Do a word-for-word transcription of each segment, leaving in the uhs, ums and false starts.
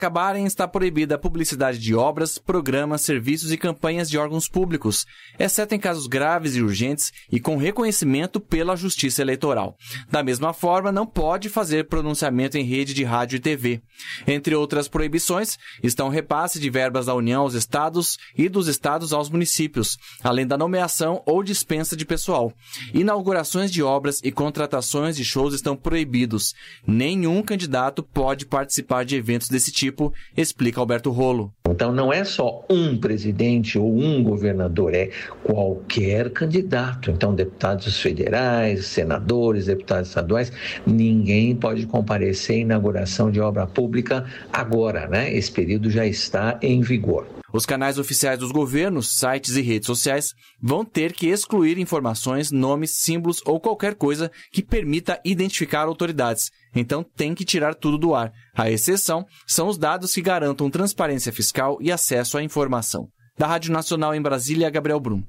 acabarem, está proibida a publicidade de obras, programas, serviços e campanhas de órgãos públicos, exceto em casos graves e urgentes e com reconhecimento pela Justiça Eleitoral. Da mesma forma, não pode fazer pronunciamento em rede de rádio e T V. Entre outras proibições, estão repasse de verbas da União aos estados e dos estados aos municípios, além da nomeação ou dispensa de pessoal. Inaugurações de obras e contratações de shows estão proibidos. Nenhum candidato pode participar de eventos desse tipo, explica Alberto Rolo. Então não é só um presidente ou um governador, é qualquer candidato. Então deputados federais, senadores, deputados estaduais, ninguém pode comparecer à inauguração de obra pública agora, né? Esse período já está em vigor. Os canais oficiais dos governos, sites e redes sociais vão ter que excluir informações, nomes, símbolos ou qualquer coisa que permita identificar autoridades. Então tem que tirar tudo do ar. A exceção são os dados que garantam transparência fiscal e acesso à informação. Da Rádio Nacional em Brasília, Gabriel Brum.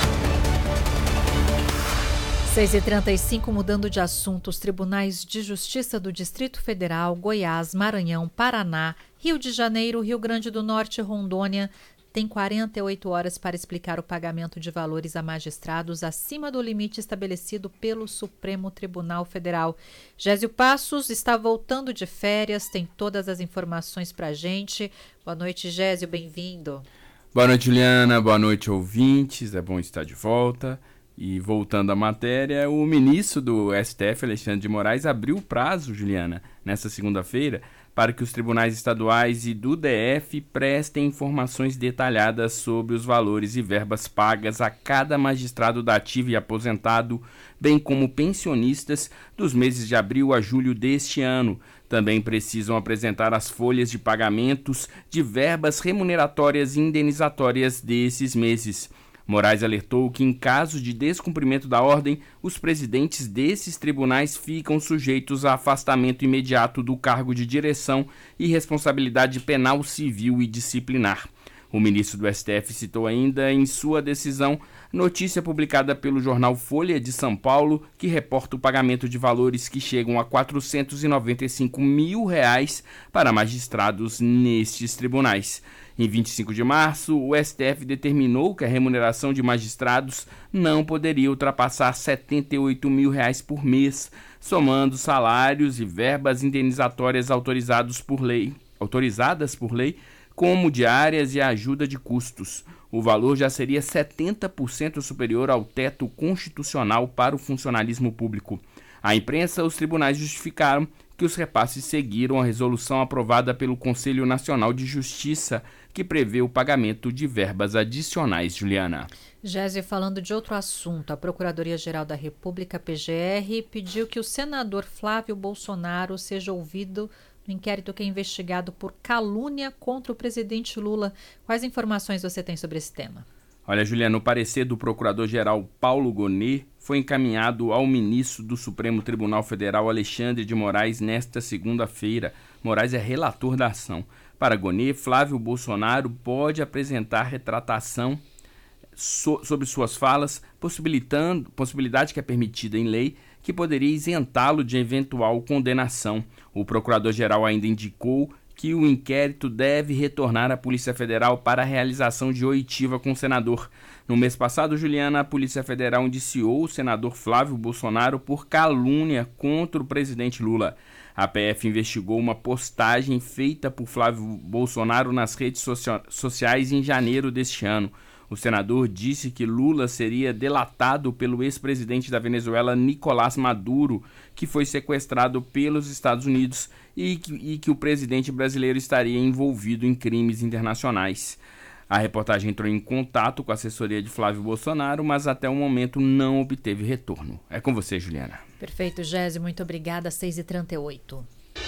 seis e trinta e cinco, mudando de assunto, os tribunais de justiça do Distrito Federal, Goiás, Maranhão, Paraná, Rio de Janeiro, Rio Grande do Norte e Rondônia têm quarenta e oito horas para explicar o pagamento de valores a magistrados acima do limite estabelecido pelo Supremo Tribunal Federal. Gésio Passos está voltando de férias, tem todas as informações para a gente. Boa noite, Gésio, bem-vindo. Boa noite, Juliana, boa noite, ouvintes, é bom estar de volta. E voltando à matéria, o ministro do S T F, Alexandre de Moraes, abriu o prazo, Juliana, nesta segunda-feira, para que os tribunais estaduais e do D F prestem informações detalhadas sobre os valores e verbas pagas a cada magistrado da ativa e aposentado, bem como pensionistas, dos meses de abril a julho deste ano. Também precisam apresentar as folhas de pagamentos de verbas remuneratórias e indenizatórias desses meses. Moraes alertou que, em caso de descumprimento da ordem, os presidentes desses tribunais ficam sujeitos a afastamento imediato do cargo de direção e responsabilidade penal, civil e disciplinar. O ministro do S T F citou ainda em sua decisão notícia publicada pelo jornal Folha de São Paulo, que reporta o pagamento de valores que chegam a quatrocentos e noventa e cinco mil reais para magistrados nestes tribunais. Em vinte e cinco de março, o S T F determinou que a remuneração de magistrados não poderia ultrapassar setenta e oito mil reais por mês, somando salários e verbas indenizatórias autorizados por lei, autorizadas por lei, como diárias e ajuda de custos. O valor já seria setenta por cento superior ao teto constitucional para o funcionalismo público. À imprensa, os tribunais justificaram que os repasses seguiram a resolução aprovada pelo Conselho Nacional de Justiça, que prevê o pagamento de verbas adicionais, Juliana. Gésio, falando de outro assunto, a Procuradoria-Geral da República, P G R, pediu que o senador Flávio Bolsonaro seja ouvido no inquérito que é investigado por calúnia contra o presidente Lula. Quais informações você tem sobre esse tema? Olha, Juliana, o parecer do procurador-geral Paulo Gonet foi encaminhado ao ministro do Supremo Tribunal Federal, Alexandre de Moraes, nesta segunda-feira. Moraes é relator da ação. Para Gonet, Flávio Bolsonaro pode apresentar retratação so- sobre suas falas, possibilitando, possibilidade que é permitida em lei, que poderia isentá-lo de eventual condenação. O procurador-geral ainda indicou que o inquérito deve retornar à Polícia Federal para a realização de oitiva com o senador. No mês passado, Juliana, a Polícia Federal indiciou o senador Flávio Bolsonaro por calúnia contra o presidente Lula. A P F investigou uma postagem feita por Flávio Bolsonaro nas redes socia- sociais em janeiro deste ano. O senador disse que Lula seria delatado pelo ex-presidente da Venezuela, Nicolás Maduro, que foi sequestrado pelos Estados Unidos, e que, e que o presidente brasileiro estaria envolvido em crimes internacionais. A reportagem entrou em contato com a assessoria de Flávio Bolsonaro, mas até o momento não obteve retorno. É com você, Juliana. Perfeito, Gésio. Muito obrigada. seis e trinta e oito.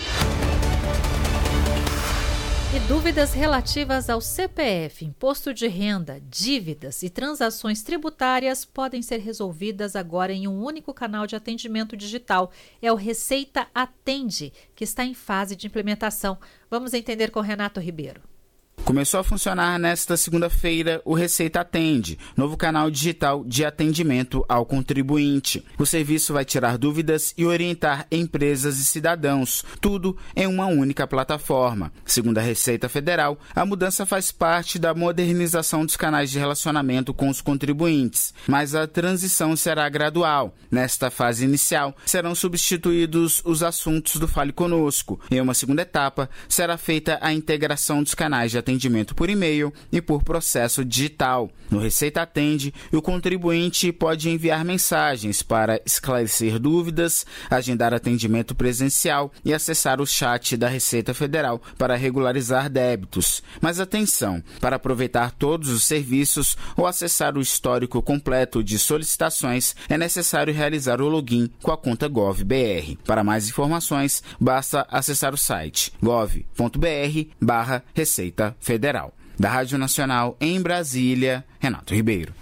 E dúvidas relativas ao C P F, imposto de renda, dívidas e transações tributárias podem ser resolvidas agora em um único canal de atendimento digital. É o Receita Atende, que está em fase de implementação. Vamos entender com Renato Ribeiro. Começou a funcionar nesta segunda-feira o Receita Atende, novo canal digital de atendimento ao contribuinte. O serviço vai tirar dúvidas e orientar empresas e cidadãos, tudo em uma única plataforma. Segundo a Receita Federal, a mudança faz parte da modernização dos canais de relacionamento com os contribuintes, mas a transição será gradual. Nesta fase inicial, serão substituídos os assuntos do Fale Conosco. Em uma segunda etapa, será feita a integração dos canais de atendimento atendimento por e-mail e por processo digital. No Receita Atende, o contribuinte pode enviar mensagens para esclarecer dúvidas, agendar atendimento presencial e acessar o chat da Receita Federal para regularizar débitos. Mas atenção, para aproveitar todos os serviços ou acessar o histórico completo de solicitações, é necessário realizar o login com a conta GovBR. Para mais informações, basta acessar o site gov.br barra Receita Federal. Da Rádio Nacional em Brasília, Renato Ribeiro.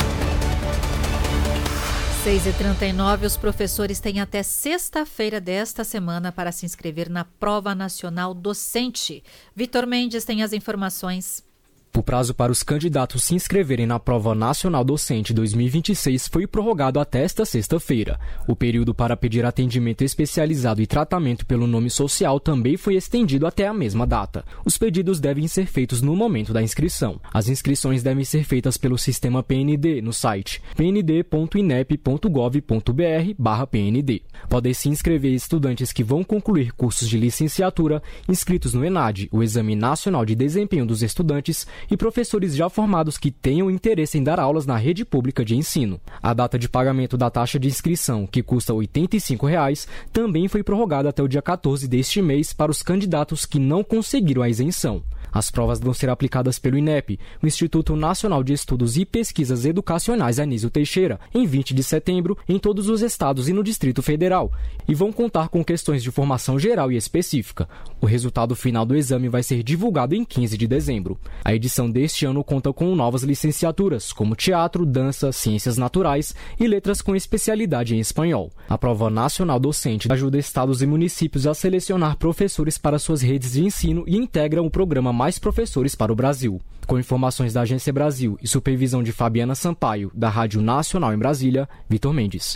seis e trinta e nove, os professores têm até sexta-feira desta semana para se inscrever na Prova Nacional Docente. Vitor Mendes tem as informações. O prazo para os candidatos se inscreverem na Prova Nacional Docente dois mil e vinte e seis foi prorrogado até esta sexta-feira. O período para pedir atendimento especializado e tratamento pelo nome social também foi estendido até a mesma data. Os pedidos devem ser feitos no momento da inscrição. As inscrições devem ser feitas pelo sistema P N D no site p n d ponto inep ponto gov ponto b r barra p n d. Podem se inscrever estudantes que vão concluir cursos de licenciatura, inscritos no ENAD, o Exame Nacional de Desempenho dos Estudantes, e professores já formados que tenham interesse em dar aulas na rede pública de ensino. A data de pagamento da taxa de inscrição, que custa oitenta e cinco reais, também foi prorrogada até o dia quatorze deste mês para os candidatos que não conseguiram a isenção. As provas vão ser aplicadas pelo INEP, o Instituto Nacional de Estudos e Pesquisas Educacionais Anísio Teixeira, em vinte de setembro, em todos os estados e no Distrito Federal, e vão contar com questões de formação geral e específica. O resultado final do exame vai ser divulgado em quinze de dezembro. A edição deste ano conta com novas licenciaturas, como teatro, dança, ciências naturais e letras com especialidade em espanhol. A Prova Nacional Docente ajuda estados e municípios a selecionar professores para suas redes de ensino e integra o programa Mais Professores para o Brasil. Com informações da Agência Brasil e supervisão de Fabiana Sampaio, da Rádio Nacional em Brasília, Vitor Mendes.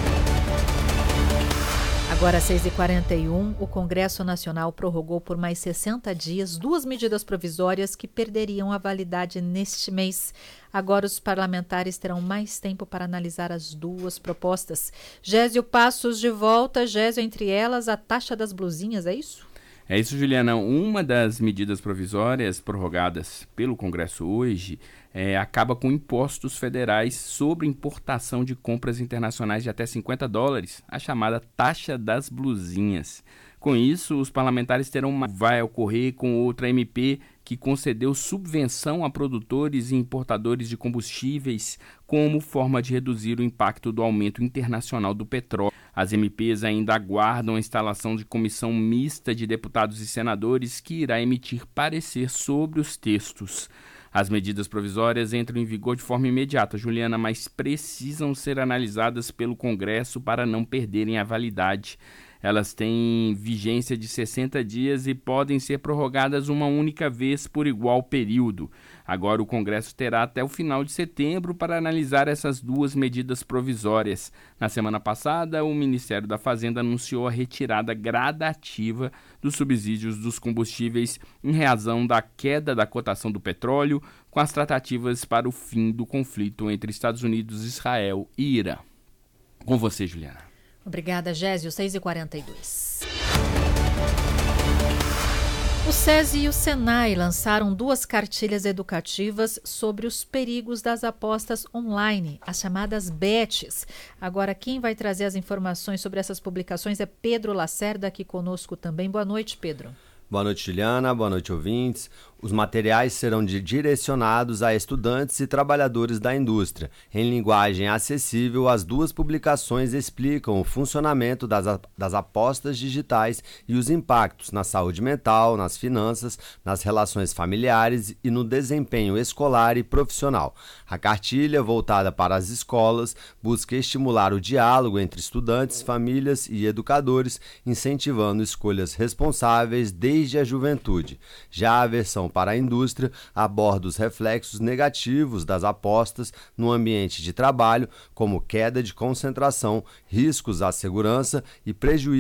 Agora, às seis e quarenta e um, o Congresso Nacional prorrogou por mais sessenta dias duas medidas provisórias que perderiam a validade neste mês. Agora, os parlamentares terão mais tempo para analisar as duas propostas. Gésio Passos de volta. Gésio, entre elas, a taxa das blusinhas, é isso? É isso, Juliana. Uma das medidas provisórias prorrogadas pelo Congresso hoje é, acaba com impostos federais sobre importação de compras internacionais de até cinquenta dólares, a chamada taxa das blusinhas. Com isso, os parlamentares terão uma... vai ocorrer com outra M P que concedeu subvenção a produtores e importadores de combustíveis como forma de reduzir o impacto do aumento internacional do petróleo. As M Ps ainda aguardam a instalação de comissão mista de deputados e senadores que irá emitir parecer sobre os textos. As medidas provisórias entram em vigor de forma imediata, Juliana, mas precisam ser analisadas pelo Congresso para não perderem a validade. Elas têm vigência de sessenta dias e podem ser prorrogadas uma única vez por igual período. Agora o Congresso terá até o final de setembro para analisar essas duas medidas provisórias. Na semana passada, o Ministério da Fazenda anunciou a retirada gradativa dos subsídios dos combustíveis em razão da queda da cotação do petróleo, com as tratativas para o fim do conflito entre Estados Unidos, Israel e Irã. Com você, Juliana. Obrigada, Gésio. seis e quarenta e dois. O SESI e o Senai lançaram duas cartilhas educativas sobre os perigos das apostas online, as chamadas bets. Agora, quem vai trazer as informações sobre essas publicações é Pedro Lacerda, aqui conosco também. Boa noite, Pedro. Boa noite, Juliana. Boa noite, ouvintes. Os materiais serão direcionados a estudantes e trabalhadores da indústria. Em linguagem acessível, as duas publicações explicam o funcionamento das, das apostas digitais e os impactos na saúde mental, nas finanças, nas relações familiares e no desempenho escolar e profissional. A cartilha, voltada para as escolas, busca estimular o diálogo entre estudantes, famílias e educadores, incentivando escolhas responsáveis desde a juventude. Já a versão para a indústria, aborda os reflexos negativos das apostas no ambiente de trabalho, como queda de concentração, riscos à segurança e prejuízos